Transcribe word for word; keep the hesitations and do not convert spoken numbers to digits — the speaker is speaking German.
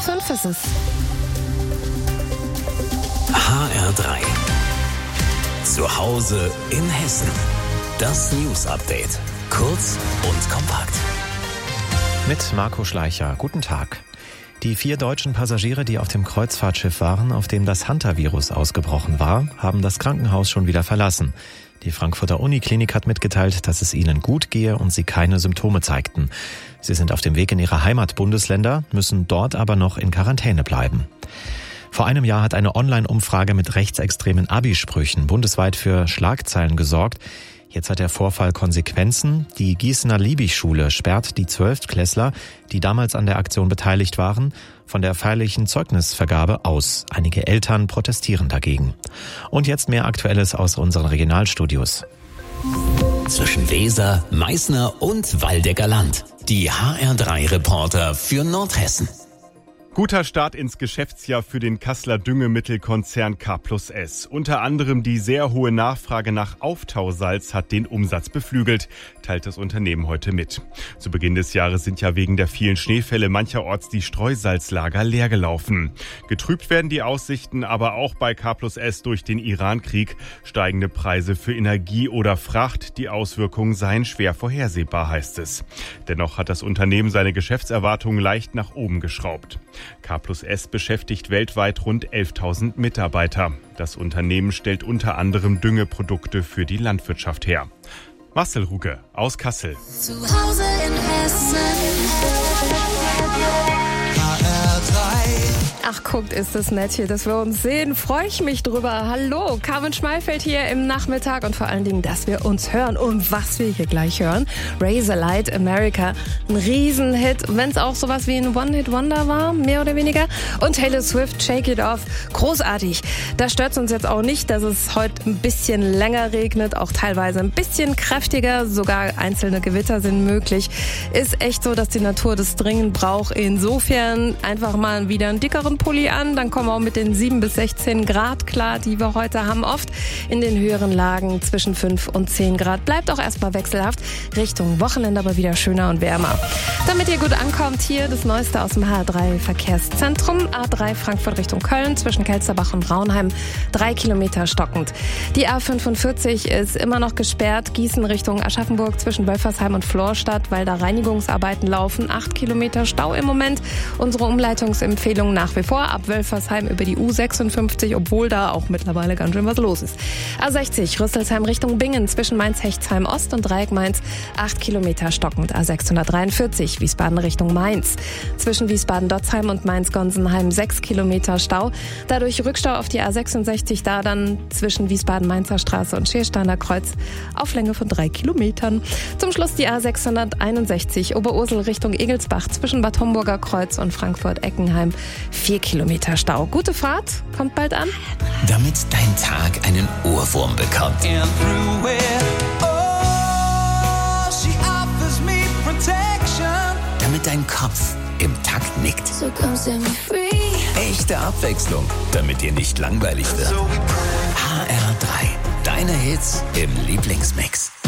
Fünf ist es. H R drei. Zu Hause in Hessen. Das News Update. Kurz und kompakt. Mit Marco Schleicher. Guten Tag. Die vier deutschen Passagiere, die auf dem Kreuzfahrtschiff waren, auf dem das Hantavirus ausgebrochen war, haben das Krankenhaus schon wieder verlassen. Die Frankfurter Uniklinik hat mitgeteilt, dass es ihnen gut gehe und sie keine Symptome zeigten. Sie sind auf dem Weg in ihre Heimatbundesländer, müssen dort aber noch in Quarantäne bleiben. Vor einem Jahr hat eine Online-Umfrage mit rechtsextremen Abi-Sprüchen bundesweit für Schlagzeilen gesorgt. Jetzt hat der Vorfall Konsequenzen. Die Gießener Liebig-Schule sperrt die Zwölftklässler, die damals an der Aktion beteiligt waren, von der feierlichen Zeugnisvergabe aus. Einige Eltern protestieren dagegen. Und jetzt mehr Aktuelles aus unseren Regionalstudios. Zwischen Weser, Meißner und Waldecker Land. Die H R drei Reporter für Nordhessen. Guter Start ins Geschäftsjahr für den Kasseler Düngemittelkonzern K plus S. Unter anderem die sehr hohe Nachfrage nach Auftausalz hat den Umsatz beflügelt, teilt das Unternehmen heute mit. Zu Beginn des Jahres sind ja wegen der vielen Schneefälle mancherorts die Streusalzlager leer gelaufen. Getrübt werden die Aussichten aber auch bei K plus S durch den Iran-Krieg. Steigende Preise für Energie oder Fracht, die Auswirkungen seien schwer vorhersehbar, heißt es. Dennoch hat das Unternehmen seine Geschäftserwartungen leicht nach oben geschraubt. K plus S beschäftigt weltweit rund elftausend Mitarbeiter. Das Unternehmen stellt unter anderem Düngeprodukte für die Landwirtschaft her. Marcel Ruge aus Kassel. Zu Hause in Hessen. Ach, guckt, ist das nett hier, dass wir uns sehen. Freue ich mich drüber. Hallo, Carmen Schmeifeld hier im Nachmittag und vor allen Dingen, dass wir uns hören und was wir hier gleich hören. Razorlight America, ein Riesenhit, wenn es auch sowas wie ein One-Hit-Wonder war, mehr oder weniger. Und Taylor Swift, Shake It Off, großartig. Da stört es uns jetzt auch nicht, dass es heute ein bisschen länger regnet, auch teilweise ein bisschen kräftiger, sogar einzelne Gewitter sind möglich. Ist echt so, dass die Natur das dringend braucht. Insofern einfach mal wieder einen dickeren Pulli an, dann kommen wir auch mit den sieben bis sechzehn Grad klar, die wir heute haben. Oft in den höheren Lagen zwischen fünf und zehn Grad. Bleibt auch erstmal wechselhaft. Richtung Wochenende aber wieder schöner und wärmer. Damit ihr gut ankommt, hier das Neueste aus dem H R drei Verkehrszentrum. A drei Frankfurt Richtung Köln zwischen Kelsterbach und Braunheim. Drei Kilometer stockend. Die A fünfundvierzig ist immer noch gesperrt. Gießen Richtung Aschaffenburg zwischen Wölfersheim und Florstadt, weil da Reinigungsarbeiten laufen. Acht Kilometer Stau im Moment. Unsere Umleitungsempfehlung nach wie vor ab Wölfersheim über die U sechsundfünfzig, obwohl da auch mittlerweile ganz schön was los ist. A sechzig Rüsselsheim Richtung Bingen zwischen Mainz-Hechtsheim Ost und Dreieck Mainz. acht Kilometer stockend. A sechshundertdreiundvierzig Wiesbaden Richtung Mainz. Zwischen Wiesbaden-Dotzheim und Mainz-Gonsenheim sechs Kilometer Stau. Dadurch Rückstau auf die A sechsundsechzig, da dann zwischen Wiesbaden-Mainzer Straße und Schiersteiner Kreuz auf Länge von drei Kilometern. Zum Schluss die A sechshunderteinundsechzig Oberursel Richtung Egelsbach zwischen Bad Homburger Kreuz und Frankfurt-Eckenheim. vier Kilometer Stau. Gute Fahrt, kommt bald an. Damit dein Tag einen Ohrwurm bekommt. Damit dein Kopf im Takt nickt. So come set me free. Echte Abwechslung, damit dir nicht langweilig wird. H R drei, deine Hits im Lieblingsmix.